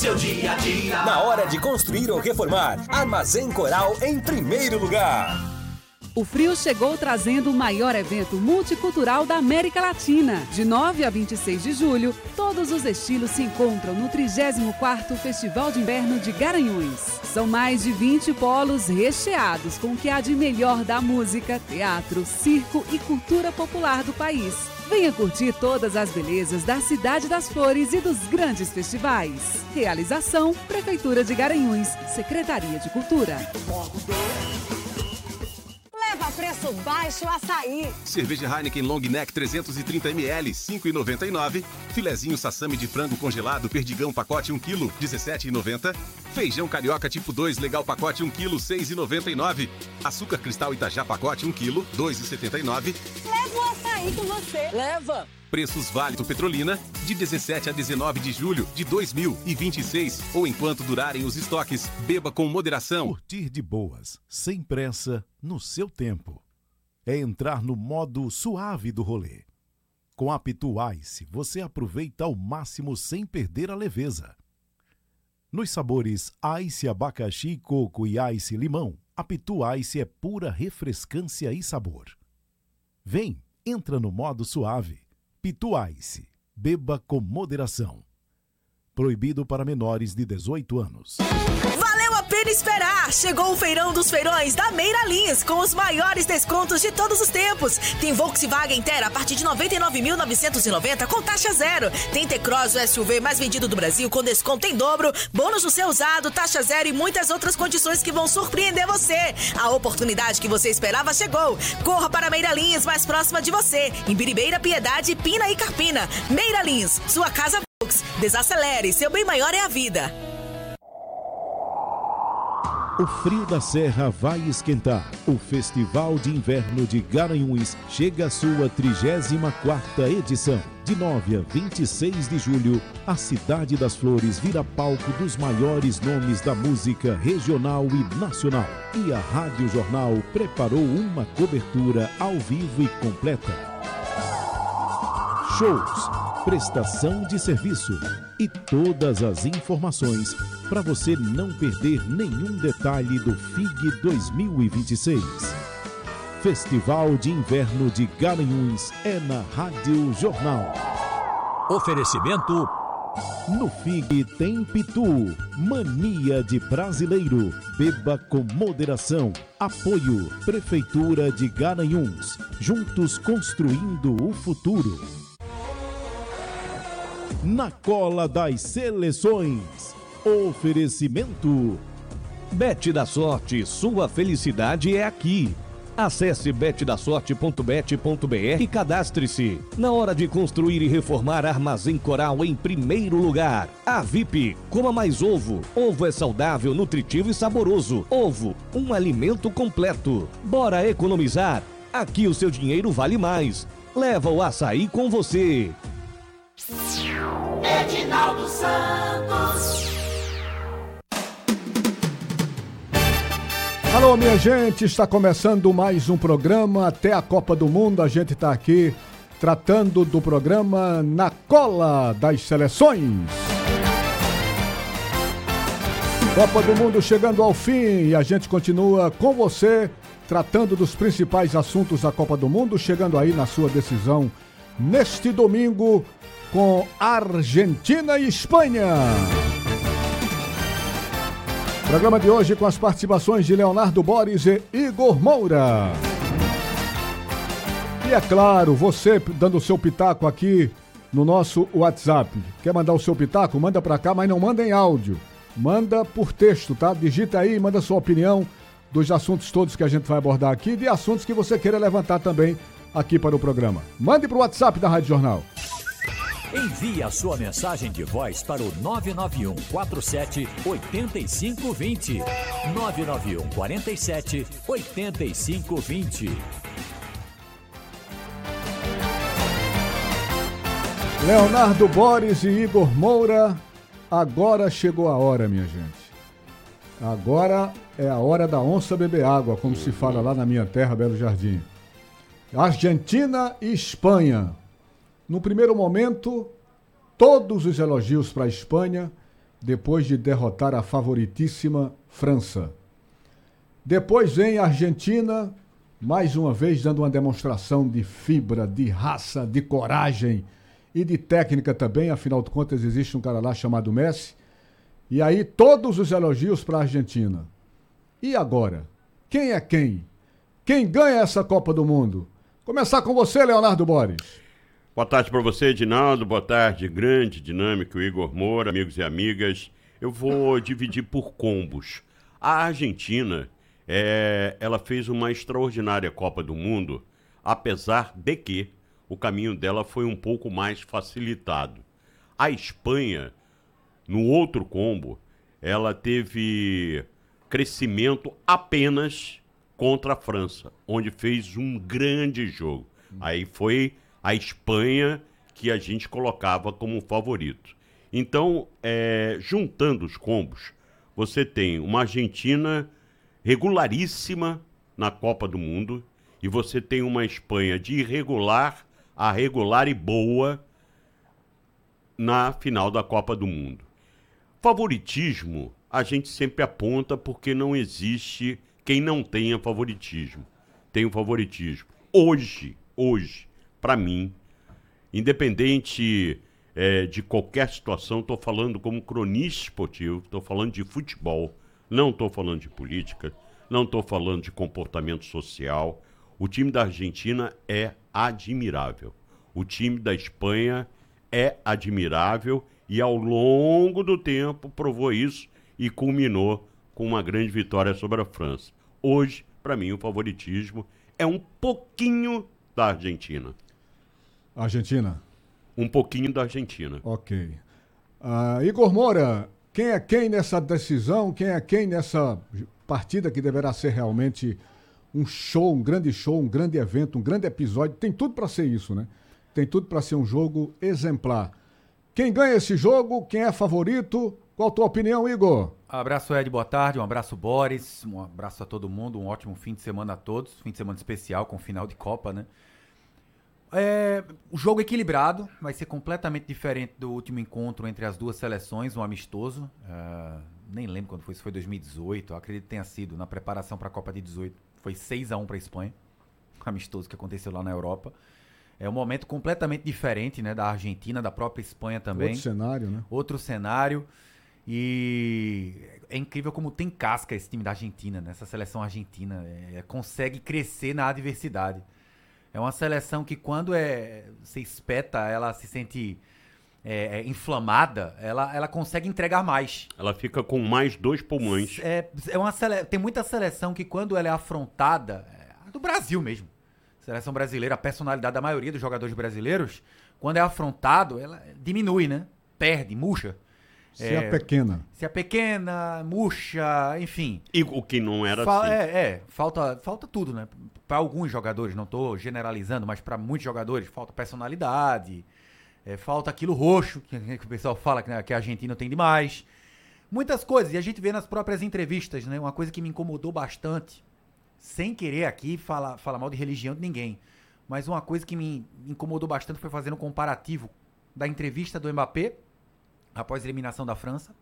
Seu dia a dia. Na hora de construir ou reformar, Armazém Coral em primeiro lugar. O frio chegou trazendo o maior evento multicultural da América Latina. De 9 a 26 de julho, todos os estilos se encontram no 34º Festival de Inverno de Garanhuns. São mais de 20 polos recheados com o que há de melhor da música, teatro, circo e cultura popular do país. Venha curtir todas as belezas da Cidade das Flores e dos grandes festivais. Realização: Prefeitura de Garanhuns, Secretaria de Cultura. Leva preço baixo açaí. Cerveja Heineken Long Neck 330ml, R$ 5,99. Filezinho sassami de frango congelado Perdigão pacote 1 kg, R$ 17,90. Feijão carioca tipo 2 legal pacote 1 kg, R$ 6,99. Açúcar cristal Itajá pacote 1 kg, R$ 2,79. Leva o açaí com você. Leva. Preços válidos Petrolina, de 17 a 19 de julho de 2026, ou enquanto durarem os estoques. Beba com moderação. Curtir de boas, sem pressa, no seu tempo. É entrar no modo suave do rolê. Com a Pitu Ice, você aproveita ao máximo sem perder a leveza. Nos sabores Ice abacaxi, coco e Ice limão, a Pitu Ice é pura refrescância e sabor. Vem, entra no modo suave. Pitu Ice. Beba com moderação. Proibido para menores de 18 anos. Valeu a pena esperar! Chegou o Feirão dos Feirões da Meira Lins, com os maiores descontos de todos os tempos. Tem Volkswagen Terra a partir de R$ 99.990 com taxa zero. Tem T-Cross, o SUV mais vendido do Brasil, com desconto em dobro, bônus no seu usado, taxa zero e muitas outras condições que vão surpreender você. A oportunidade que você esperava chegou. Corra para a Meira Lins, mais próxima de você, em Biribeira, Piedade, Pina e Carpina. Meira Lins, sua casa Volks. Desacelere, seu bem maior é a vida. O frio da Serra vai esquentar. O Festival de Inverno de Garanhuns chega à sua 34ª edição. De 9 a 26 de julho, a Cidade das Flores vira palco dos maiores nomes da música regional e nacional. E a Rádio Jornal preparou uma cobertura ao vivo e completa. Shows, prestação de serviço e todas as informações para você não perder nenhum detalhe do FIG 2026. Festival de Inverno de Garanhuns é na Rádio Jornal. Oferecimento: no FIG tem Pitu, mania de brasileiro. Beba com moderação. Apoio: Prefeitura de Garanhuns. Juntos construindo o futuro. Na cola das seleções. Oferecimento: Bet da Sorte, sua felicidade é aqui. Acesse betdasorte.bet.br e cadastre-se. Na hora de construir e reformar, Armazém Coral em primeiro lugar. A VIP, coma mais ovo. Ovo é saudável, nutritivo e saboroso. Ovo, um alimento completo. Bora economizar. Aqui o seu dinheiro vale mais. Leva o açaí com você. Edinaldo Santos. Alô, minha gente, está começando mais um programa até a Copa do Mundo. A gente está aqui tratando do programa Na Cola das Seleções. Copa do Mundo chegando ao fim e a gente continua com você tratando dos principais assuntos da Copa do Mundo, chegando aí na sua decisão neste domingo com Argentina e Espanha. Programa de hoje com as participações de Leonardo Boris e Igor Moura. E é claro, você dando o seu pitaco aqui no nosso WhatsApp. Quer mandar o seu pitaco? Manda pra cá, mas não manda em áudio. Manda por texto, tá? Digita aí, manda sua opinião dos assuntos todos que a gente vai abordar aqui e de assuntos que você queira levantar também aqui para o programa. Mande pro WhatsApp da Rádio Jornal. Envie a sua mensagem de voz para o 991 47 85 20. 991 47 85 20. Leonardo Boris e Igor Moura, agora chegou a hora, minha gente. Agora é a hora da onça beber água, como se fala lá na minha terra, Belo Jardim. Argentina e Espanha. No primeiro momento, todos os elogios para a Espanha, depois de derrotar a favoritíssima França. Depois vem a Argentina, mais uma vez dando uma demonstração de fibra, de raça, de coragem e de técnica também. Afinal de contas, existe um cara lá chamado Messi. E aí, todos os elogios para a Argentina. E agora? Quem é quem? Quem ganha essa Copa do Mundo? Começar com você, Leonardo Boris. Boa tarde para você, Edinaldo. Boa tarde, grande, dinâmico, Igor Moura, amigos e amigas. Eu vou dividir por combos. A Argentina, ela fez uma extraordinária Copa do Mundo, apesar de que o caminho dela foi um pouco mais facilitado. A Espanha, no outro combo, ela teve crescimento apenas contra a França, onde fez um grande jogo. Aí foi a Espanha que a gente colocava como favorito. Então, juntando os combos, você tem uma Argentina regularíssima na Copa do Mundo e você tem uma Espanha de irregular a regular e boa na final da Copa do Mundo. Favoritismo, a gente sempre aponta porque não existe quem não tenha favoritismo. Tem o favoritismo. Hoje, para mim, independente de qualquer situação, estou falando como cronista esportivo, estou falando de futebol, não estou falando de política, não estou falando de comportamento social. O time da Argentina é admirável. O time da Espanha é admirável e ao longo do tempo provou isso e culminou com uma grande vitória sobre a França. Hoje, para mim, o favoritismo é um pouquinho da Argentina. Argentina? Um pouquinho da Argentina. Ok. Igor Moura, quem é quem nessa decisão? Quem é quem nessa partida que deverá ser realmente um show, um grande evento, um grande episódio? Tem tudo para ser isso, né? Tem tudo para ser um jogo exemplar. Quem ganha esse jogo? Quem é favorito? Qual a tua opinião, Igor? Abraço, Ed, boa tarde. Um abraço, Boris. Um abraço a todo mundo. Um ótimo fim de semana a todos. Fim de semana especial com final de Copa, né? O jogo equilibrado. Vai ser completamente diferente do último encontro entre as duas seleções, um amistoso. Nem lembro quando foi, se foi 2018. Eu acredito que tenha sido na preparação para a Copa de 18. Foi 6-1 para a Espanha. Amistoso que aconteceu lá na Europa. É um momento completamente diferente, né, da Argentina, da própria Espanha também. Outro cenário, né? Outro cenário. E é incrível como tem casca esse time da Argentina, né? Essa seleção argentina consegue crescer na adversidade. É uma seleção que quando se espeta, ela se sente inflamada, ela consegue entregar mais. Ela fica com mais 2 pulmões. Tem muita seleção que quando ela é afrontada, do Brasil mesmo, seleção brasileira, a personalidade da maioria dos jogadores brasileiros, quando é afrontado, ela diminui, né? Perde, murcha. Se é pequena. Se é pequena, murcha, enfim. E o que não era assim. Falta tudo, né? Para alguns jogadores, não estou generalizando, mas para muitos jogadores, falta personalidade, falta aquilo roxo, que o pessoal fala que a Argentina tem demais. Muitas coisas, e a gente vê nas próprias entrevistas, né? Uma coisa que me incomodou bastante, sem querer aqui falar mal de religião de ninguém, mas uma coisa que me incomodou bastante foi fazendo um comparativo da entrevista do Mbappé, após a eliminação da França,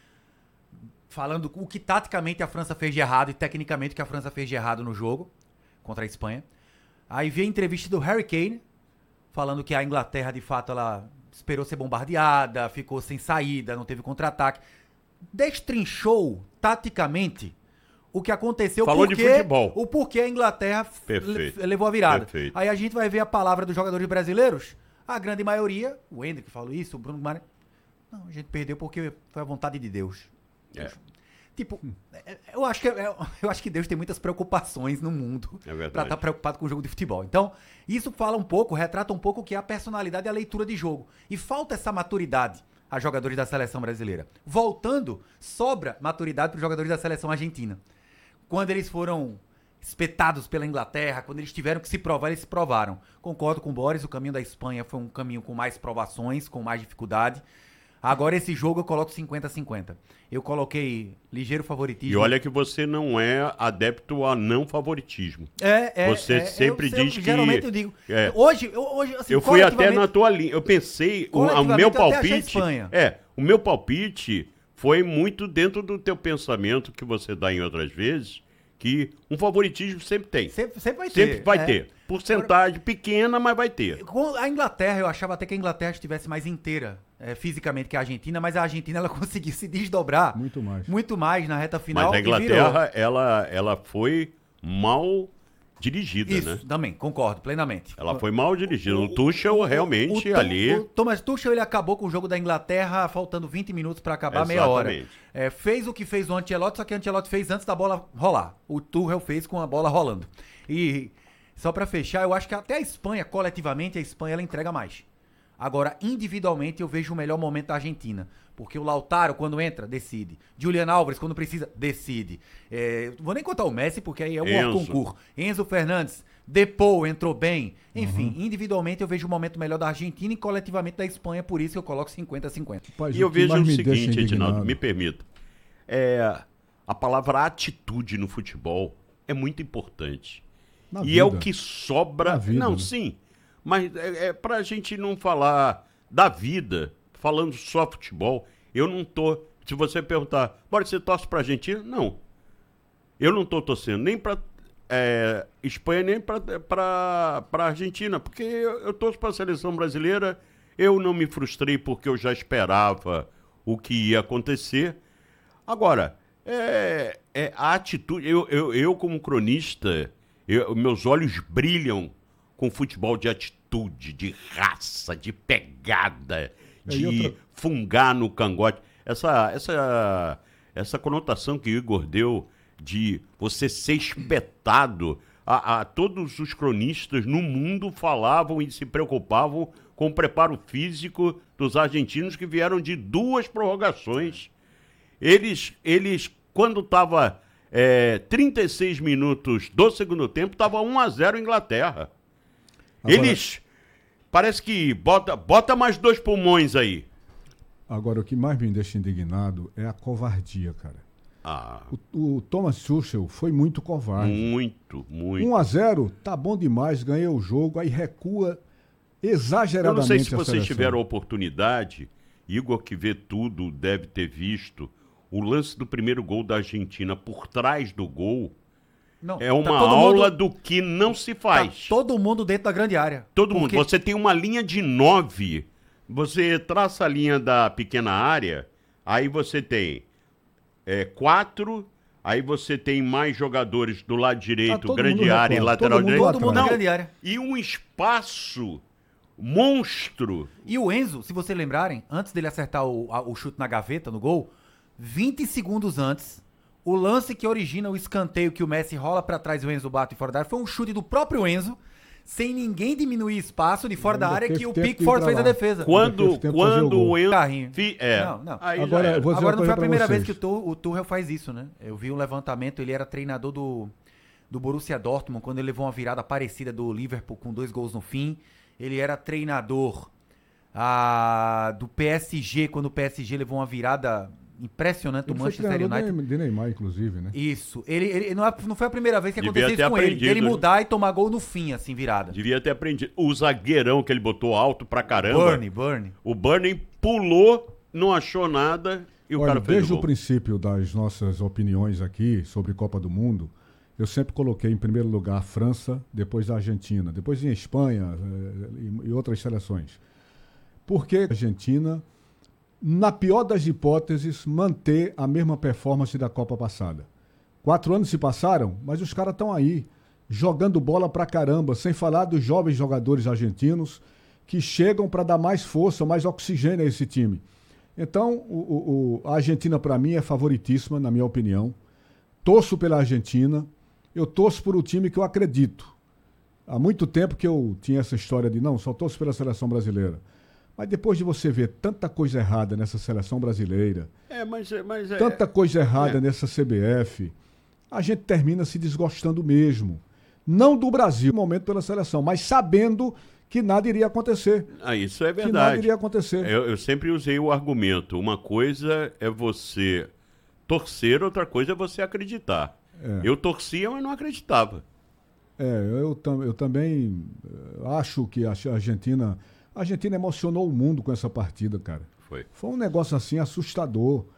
falando o que taticamente a França fez de errado e tecnicamente o que a França fez de errado no jogo contra a Espanha. Aí veio a entrevista do Harry Kane, falando que a Inglaterra, de fato, ela esperou ser bombardeada, ficou sem saída, não teve contra-ataque. Destrinchou, taticamente, o que aconteceu. Falou de futebol. O porquê a Inglaterra levou a virada. Perfeito. Aí a gente vai ver a palavra dos jogadores brasileiros, a grande maioria, o Hendrick falou isso, o Bruno Guimarães, não, a gente perdeu porque foi a vontade de Deus. Tipo, eu acho que Deus tem muitas preocupações no mundo pra estar preocupado com o jogo de futebol. Então, isso fala um pouco, retrata um pouco o que é a personalidade e a leitura de jogo. E falta essa maturidade a jogadores da seleção brasileira. Voltando, sobra maturidade para os jogadores da seleção argentina. Quando eles foram espetados pela Inglaterra, quando eles tiveram que se provar, eles se provaram. Concordo com o Boris, o caminho da Espanha foi um caminho com mais provações, com mais dificuldade. Agora esse jogo eu coloco 50-50. Eu coloquei ligeiro favoritismo. E olha que você não é adepto a não favoritismo. Você sempre diz que... Geralmente eu digo. Hoje assim, eu fui até na tua linha. Eu pensei, o meu palpite... O meu palpite foi muito dentro do teu pensamento que você dá em outras vezes, que um favoritismo sempre tem. Sempre vai ter. Sempre vai ter. Porcentagem pequena, mas vai ter. Com a Inglaterra, eu achava até que a Inglaterra estivesse mais inteira fisicamente que a Argentina, mas a Argentina ela conseguiu se desdobrar muito mais na reta final. Mas a Inglaterra, ela foi mal dirigida, Isso, né? também, concordo plenamente. Ela foi mal dirigida. O Tuchel realmente ali... O Thomas Tuchel, ele acabou com o jogo da Inglaterra faltando 20 minutos para acabar meia hora. Fez o que fez o Ancelotti, só que o Ancelotti fez antes da bola rolar. O Tuchel fez com a bola rolando. E só para fechar, eu acho que até a Espanha, coletivamente, a Espanha ela entrega mais. Agora, individualmente, eu vejo o melhor momento da Argentina. Porque o Lautaro, quando entra, decide. Julian Álvares, quando precisa, decide. Vou nem contar o Messi, porque aí é um concurso. Enzo Fernandes, Depou entrou bem. Enfim, individualmente eu vejo o momento melhor da Argentina e coletivamente da Espanha, por isso eu coloco 50-50. E eu vejo o seguinte, Edinaldo, me permita. A palavra atitude no futebol é muito importante. É o que sobra... Não, né? Sim. Mas pra gente não falar da vida... Falando só futebol, eu não tô... Se você perguntar, bora, você torce pra Argentina? Não. Eu não tô torcendo nem pra Espanha, nem pra Argentina, porque eu torço pra seleção brasileira, eu não me frustrei porque eu já esperava o que ia acontecer. Agora, a atitude... Eu como cronista, meus olhos brilham com futebol de atitude, de raça, de pegada... de fungar no cangote. Essa conotação que o Igor deu de você ser espetado, todos os cronistas no mundo falavam e se preocupavam com o preparo físico dos argentinos que vieram de 2 prorrogações. Eles quando estava 36 minutos do segundo tempo, estava 1-0 Inglaterra. Agora... Eles... Parece que bota mais 2 pulmões aí. Agora, o que mais me deixa indignado é a covardia, cara. O Thomas Tuchel foi muito covarde. Muito. 1-0, tá bom demais, ganhei o jogo, aí recua exageradamente. Eu não sei se vocês tiveram a oportunidade, Igor que vê tudo, deve ter visto, o lance do primeiro gol da Argentina por trás do gol. Não, é uma aula do que não se faz. Tá todo mundo dentro da grande área. Todo mundo. Você tem uma linha de 9, você traça a linha da pequena área, aí você tem 4, aí você tem mais jogadores do lado direito, grande área e lateral direito. Todo mundo na grande área. E um espaço monstro. E o Enzo, se vocês lembrarem, antes dele acertar o chute na gaveta, no gol, 20 segundos antes... O lance que origina o escanteio que o Messi rola pra trás e o Enzo bate fora da área foi um chute do próprio Enzo, sem ninguém diminuir espaço de fora da área, que o Pickford fez a defesa. Quando o Enzo... Não. Agora não foi a primeira vez que o Tuchel faz isso, né? Eu vi um levantamento, ele era treinador do Borussia Dortmund, quando ele levou uma virada parecida do Liverpool com 2 gols no fim. Ele era treinador do PSG, quando o PSG levou uma virada... impressionante, o Manchester United. De Neymar, inclusive, né? Isso. Ele não foi a primeira vez que aconteceu isso com ele. Ele mudar e tomar gol no fim, assim, virada. Devia ter aprendido. O zagueirão que ele botou alto pra caramba. Burnie. O Burnie pulou, não achou nada e o cara fez desde o gol. O princípio das nossas opiniões aqui sobre Copa do Mundo, eu sempre coloquei em primeiro lugar a França, depois a Argentina, depois em Espanha e outras seleções. Porque a Argentina... na pior das hipóteses, manter a mesma performance da Copa passada. 4 anos se passaram, mas os caras estão aí, jogando bola pra caramba, sem falar dos jovens jogadores argentinos que chegam para dar mais força, mais oxigênio a esse time. Então, a Argentina, para mim, é favoritíssima, na minha opinião. Torço pela Argentina, eu torço por um time que eu acredito. Há muito tempo que eu tinha essa história de, não, só torço pela seleção brasileira. Mas depois de você ver tanta coisa errada nessa seleção brasileira, tanta coisa errada nessa CBF, a gente termina se desgostando mesmo. Não do Brasil, no momento pela seleção, mas sabendo que nada iria acontecer. Isso é verdade. Que nada iria acontecer. Eu sempre usei o argumento, uma coisa é você torcer, outra coisa é você acreditar. Eu torcia, mas não acreditava. Eu também acho que a Argentina... A Argentina emocionou o mundo com essa partida, cara. Foi um negócio assim assustador.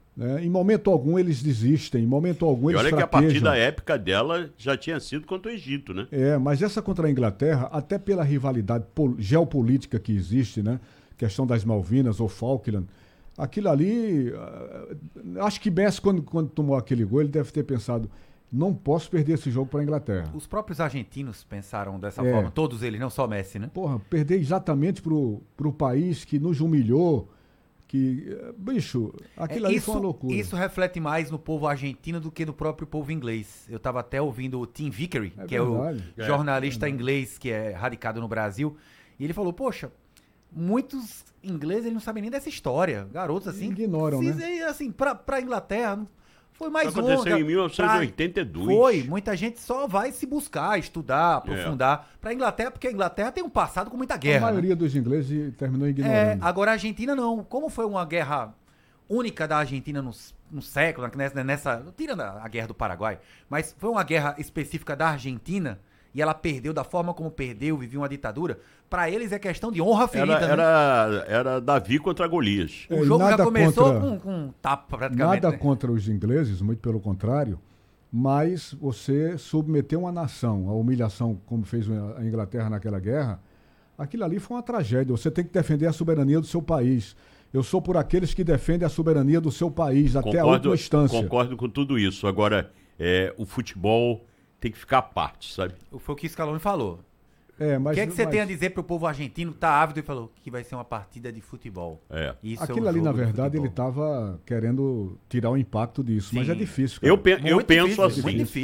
Em momento algum eles desistem, em momento algum eles fraquejam. E olha que a partida épica dela já tinha sido contra o Egito, né? Mas essa contra a Inglaterra, até pela rivalidade geopolítica que existe, né? Questão das Malvinas ou Falkland, aquilo ali, acho que Messi, quando tomou aquele gol, ele deve ter pensado, não posso perder esse jogo para a Inglaterra. Os próprios argentinos pensaram dessa forma, todos eles, não só Messi, né? Perder exatamente pro país que nos humilhou, bicho, aquilo ali foi uma loucura. Isso reflete mais no povo argentino do que no próprio povo inglês. Eu estava até ouvindo o Tim Vickery, que verdade. É o jornalista inglês que é radicado no Brasil, e ele falou, poxa, muitos ingleses eles não sabem nem dessa história. Garotos assim, ignoram, né? Assim, pra Inglaterra, foi mais um. Aconteceu em 1982. Foi, muita gente só vai se buscar, estudar, aprofundar. Pra Inglaterra, porque a Inglaterra tem um passado com muita guerra. A maioria dos ingleses terminou ignorando. Agora a Argentina não. Como foi uma guerra única da Argentina no século, tirando a guerra do Paraguai, mas foi uma guerra específica da Argentina, e ela perdeu da forma como perdeu, vivia uma ditadura, pra eles é questão de honra ferida. Era Davi contra Golias. O jogo já começou com um tapa praticamente. Nada contra os ingleses, muito pelo contrário, mas você submeter uma nação à humilhação, como fez a Inglaterra naquela guerra, aquilo ali foi uma tragédia. Você tem que defender a soberania do seu país. Eu sou por aqueles que defendem a soberania do seu país, até a última instância. Concordo com tudo isso. Agora, o futebol tem que ficar à parte, sabe? Foi o que Scaloni falou. O que é que você tem a dizer pro povo argentino? Tá ávido e falou que vai ser uma partida de futebol. Aquilo ali, na verdade, ele estava querendo tirar o impacto disso, mas é difícil. Eu penso assim.